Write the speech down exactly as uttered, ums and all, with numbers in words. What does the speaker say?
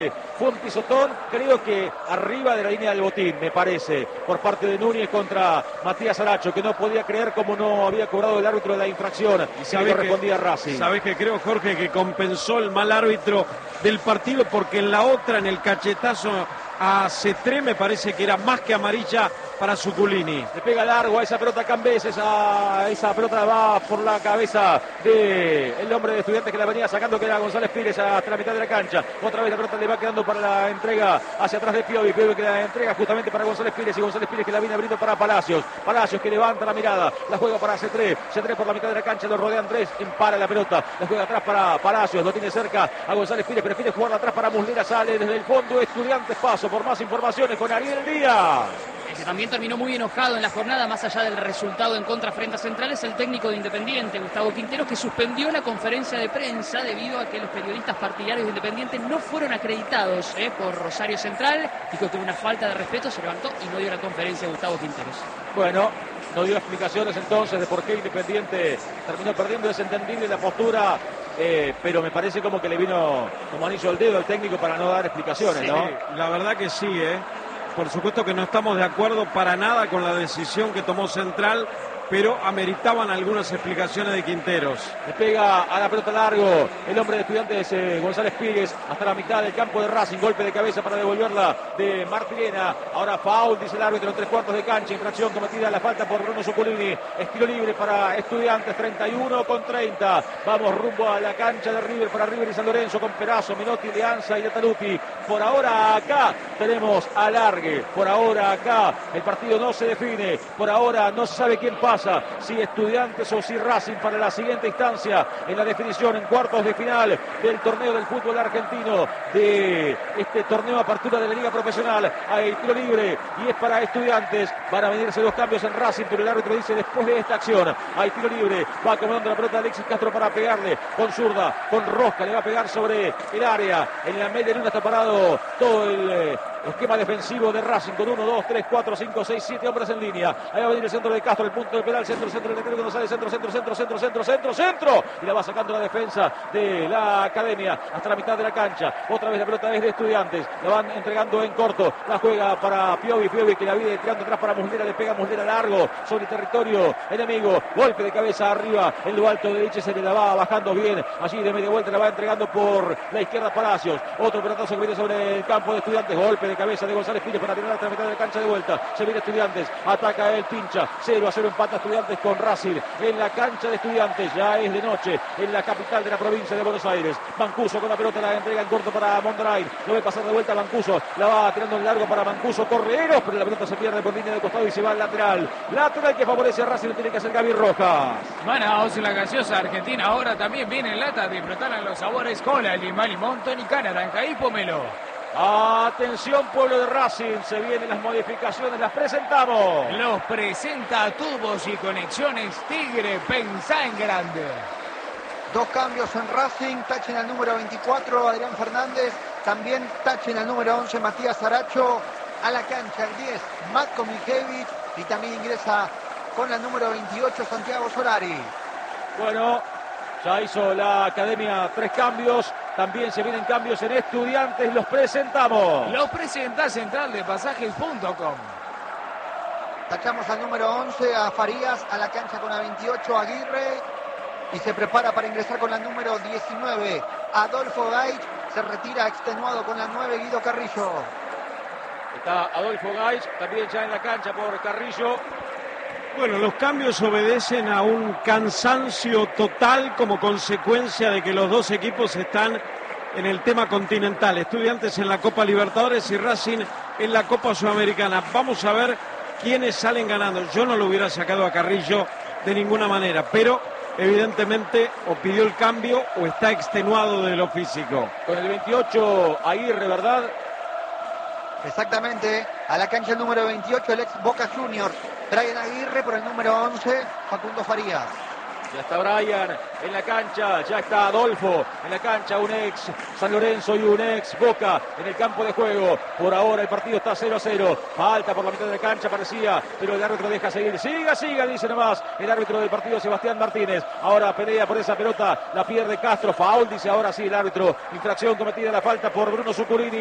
Fue un pisotón, creo que arriba de la línea del botín, me parece, por parte de Núñez contra Matías Aracho, que no podía creer cómo no había cobrado el árbitro de la infracción y que le correspondía a Racing. Sabés que creo, Jorge, que compensó el mal árbitro del partido, porque en la otra, en el cachetazo a Cetré, me parece que era más que amarilla para Zuculini. Le pega largo a esa pelota Cambés, esa, esa pelota va por la cabeza del hombre de Estudiantes que la venía sacando, que era González Pires, hasta la mitad de la cancha. Otra vez la pelota le va quedando para la entrega hacia atrás de Piovi. Piovi que la entrega justamente para González Pires, y González Pires que la viene abriendo para Palacios. Palacios que levanta la mirada, la juega para Cetré. Cetré por la mitad de la cancha, lo rodean tres, empara la pelota, la juega atrás para Palacios, lo tiene cerca a González Pires, prefiere jugarla atrás para Muslera, sale desde el fondo Estudiantes. Paso por más informaciones con Ariel Díaz. El que también terminó muy enojado en la jornada, más allá del resultado en contra frente a Central, es el técnico de Independiente, Gustavo Quinteros, que suspendió la conferencia de prensa debido a que los periodistas partidarios de Independiente no fueron acreditados eh, por Rosario Central. Dijo que una falta de respeto, se levantó y no dio la conferencia a Gustavo Quinteros. Bueno, no dio explicaciones entonces de por qué Independiente terminó perdiendo. Es entendible la postura, eh, pero me parece como que le vino como anillo al dedo al técnico para no dar explicaciones, Sí, ¿no? la verdad que sí, ¿eh? Por supuesto que no estamos de acuerdo para nada con la decisión que tomó Central, pero ameritaban algunas explicaciones de Quinteros. Le pega a la pelota largo el hombre de Estudiantes, eh, González Pires, hasta la mitad del campo de Racing. Golpe de cabeza para devolverla de Martirena. Ahora foul, dice el árbitro, en tres cuartos de cancha. Infracción cometida, la falta por Bruno Zuculini. Estilo libre para Estudiantes, treinta y uno con treinta. Vamos rumbo a la cancha de River, para River y San Lorenzo, con Perazo, Menotti, Leanza y Taluti. Por ahora acá tenemos alargue. Por ahora acá el partido no se define. Por ahora no se sabe quién pasa, si Estudiantes o si Racing, para la siguiente instancia en la definición en cuartos de final del torneo del fútbol argentino, de este torneo apertura de la Liga Profesional. Hay tiro libre y es para Estudiantes. Van a venirse los cambios en Racing, pero el árbitro dice después de esta acción hay tiro libre. Va acomodando la pelota Alexis Castro para pegarle con zurda, con rosca, le va a pegar sobre el área. En la media luna está parado todo el eh, esquema defensivo de Racing, con uno, dos, tres, cuatro, cinco, seis, siete hombres en línea. Ahí va a venir el centro de Castro, el punto de penal, centro, centro, el cuando sale, centro, centro, centro, centro, centro, centro, centro, y la va sacando la defensa de la Academia hasta la mitad de la cancha. Otra vez la pelota es de Estudiantes, la van entregando en corto, la juega para Piovi, Piovi que la viene tirando atrás para Muslera, le pega Muslera largo sobre el territorio enemigo, golpe de cabeza arriba en lo alto derecho, se le la va bajando bien, allí de media vuelta la va entregando por la izquierda Palacios. Otro pelotazo que viene sobre el campo de Estudiantes, golpe de cabeza de González Pires para tirar hasta la mitad de la cancha de vuelta. Se viene Estudiantes, ataca el pincha, cero a cero empata Estudiantes con Racing en la cancha de Estudiantes. Ya es de noche en la capital de la provincia de Buenos Aires. Mancuso con la pelota, la entrega en corto para Mondrain, lo ve pasar de vuelta Mancuso, la va tirando en largo para Mancuso, Correros, pero la pelota se pierde por línea de costado y se va al lateral. Lateral que favorece a Racing, lo tiene que hacer Gaby Rojas. Manaos, la gaseosa argentina ahora también viene en lata, disfrutarán los sabores cola, limón, limón, tónica, naranja y pomelo. Atención pueblo de Racing, se vienen las modificaciones, las presentamos. Los presenta Tubos y Conexiones Tigre, pensá en grande. Dos cambios en Racing, tachen al número veinticuatro Adrián Fernández, también tachen al número once Matías Aracho, a la cancha el diez Matko Miljevich y también ingresa con la número veintiocho Santiago Solari. Bueno, ya hizo la Academia tres cambios. También se vienen cambios en Estudiantes, los presentamos. Los presenta Central de Pasajes punto com. Tachamos al número once a Farías, a la cancha con la veintiocho Aguirre y se prepara para ingresar con la número diecinueve Adolfo Gaich, se retira extenuado con la nueve Guido Carrillo. Está Adolfo Gaich también ya en la cancha por Carrillo. Bueno, los cambios obedecen a un cansancio total como consecuencia de que los dos equipos están en el tema continental. Estudiantes en la Copa Libertadores y Racing en la Copa Sudamericana. Vamos a ver quiénes salen ganando. Yo no lo hubiera sacado a Carrillo de ninguna manera, pero evidentemente o pidió el cambio o está extenuado de lo físico. Con el veintiocho Aguirre, ¿verdad? Exactamente, a la cancha el número veintiocho, el ex Boca Juniors, Brian Aguirre, por el número once, Facundo Farías. Ya está Brian en la cancha, ya está Adolfo en la cancha, un ex San Lorenzo y un ex Boca en el campo de juego. Por ahora el partido está cero a cero, falta por la mitad de la cancha parecía, pero el árbitro deja seguir. Siga, siga, dice nomás el árbitro del partido, Sebastián Martínez. Ahora pelea por esa pelota, la pierde Castro, foul, dice ahora sí el árbitro. Infracción cometida, la falta por Bruno Zucurini.